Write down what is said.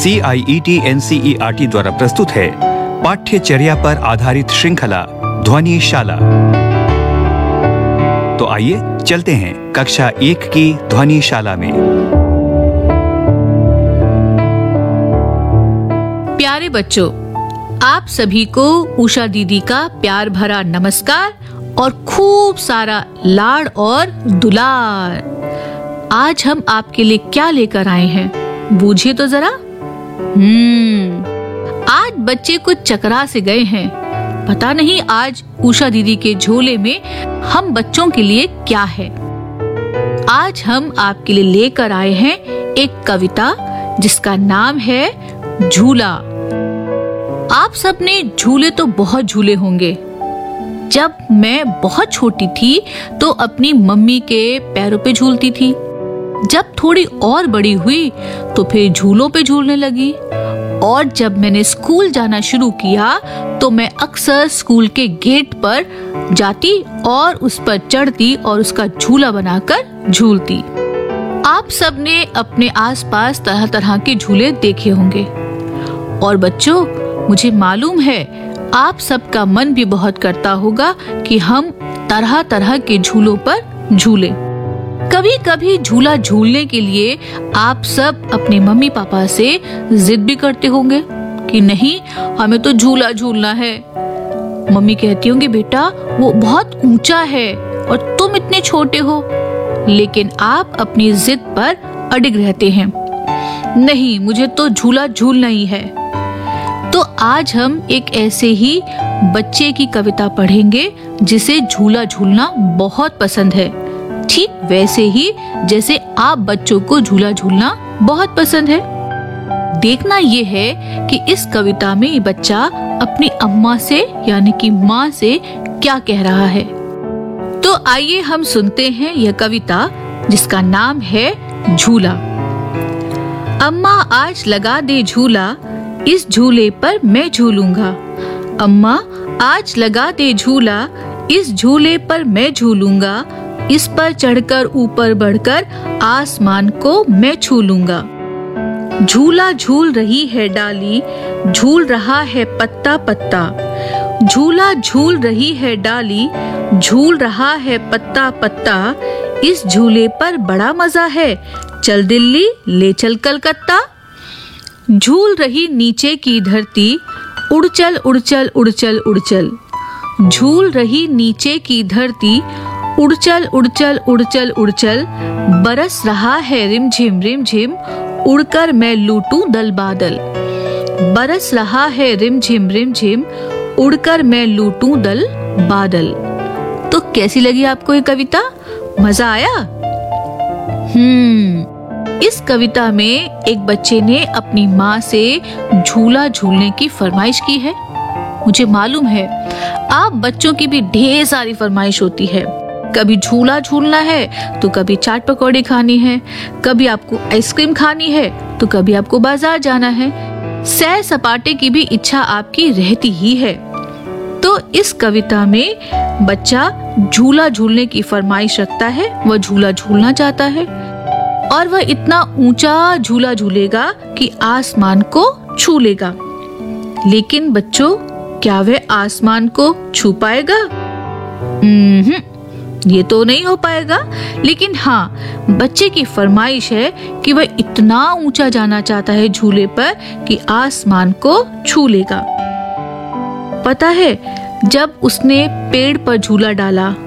CIET NCERT द्वारा प्रस्तुत है पाठ्यचर्या पर आधारित श्रृंखला ध्वनिशाला। तो आइए चलते हैं कक्षा 1 की ध्वनिशाला में। प्यारे बच्चों, आप सभी को उषा दीदी का प्यार भरा नमस्कार और खूब सारा लाड और दुलार। आज हम आपके लिए क्या लेकर आए हैं, बूझिए तो जरा। आज बच्चे कुछ चकरा से गए हैं। पता नहीं आज उषा दीदी के झोले में हम बच्चों के लिए क्या है। आज हम आपके लिए लेकर आए हैं एक कविता जिसका नाम है झूला। आप सबने झूले तो बहुत झूले होंगे। जब मैं बहुत छोटी थी तो अपनी मम्मी के पैरों पे झूलती थी। जब थोड़ी और बड़ी हुई तो फिर झूलों पे झूलने लगी। और जब मैंने स्कूल जाना शुरू किया तो मैं अक्सर स्कूल के गेट पर जाती और उस पर चढ़ती और उसका झूला बनाकर झूलती। आप सबने अपने आसपास तरह तरह के झूले देखे होंगे। और बच्चों, मुझे मालूम है आप सबका मन भी बहुत करता होगा कि हम तरह तरह के झूलों पर झूले। कभी कभी झूला झूलने के लिए आप सब अपने मम्मी पापा से जिद भी करते होंगे कि नहीं, हमें तो झूला झूलना है। मम्मी कहती होंगी बेटा वो बहुत ऊंचा है और तुम इतने छोटे हो। लेकिन आप अपनी जिद पर अडिग रहते हैं, नहीं मुझे तो झूला झूलना ही है। तो आज हम एक ऐसे ही बच्चे की कविता पढ़ेंगे जिसे झूला झूलना बहुत पसंद है, ठीक वैसे ही जैसे आप बच्चों को झूला झूलना बहुत पसंद है। देखना ये है कि इस कविता में ये बच्चा अपनी अम्मा से यानी कि माँ से क्या कह रहा है। तो आइए हम सुनते हैं यह कविता जिसका नाम है झूला। अम्मा आज लगा दे झूला, इस झूले पर मैं झूलूंगा। अम्मा आज लगा दे झूला, इस झूले पर मैं झूलूंगा। इस पर चढ़कर ऊपर बढ़कर आसमान को मैं छू लूंगा। झूला झूल रही है डाली, झूल रहा है पत्ता पत्ता। झूला झूल रही है डाली, झूल रहा है पत्ता पत्ता। इस झूले पर बड़ा मजा है, चल दिल्ली ले चल कलकत्ता। झूल रही नीचे की धरती, उड़ चल उड़ चल उड़ चल उड़ चल। झूल रही नीचे की धरती, उड़ चल उड़ चल उड़ चल उड़ चल। बरस रहा है रिमझिम रिमझिम, उड़कर मैं लूटूं दल बादल। बरस रहा है रिमझिम रिमझिम, उड़कर मैं लूटूं दल बादल। तो कैसी लगी आपको ये कविता? मजा आया? इस कविता में एक बच्चे ने अपनी माँ से झूला झूलने की फरमाइश की है। मुझे मालूम है आप बच्चों की भी ढेर सारी फरमाइश होती है। कभी झूला झूलना है तो कभी चाट पकौड़ी खानी है, कभी आपको आइसक्रीम खानी है तो कभी आपको बाजार जाना है। सैर सपाटे की भी इच्छा आपकी रहती ही है। तो इस कविता में बच्चा झूला झूलने की फरमाइश रखता है, वह झूला झूलना चाहता है और वह इतना ऊंचा झूला झूलेगा कि आसमान को छू लेगा। लेकिन बच्चों, क्या वह आसमान को छू पाएगा? ये तो नहीं हो पाएगा। लेकिन हाँ, बच्चे की फरमाइश है कि वह इतना ऊंचा जाना चाहता है झूले पर कि आसमान को छू लेगा। पता है, जब उसने पेड़ पर झूला डाला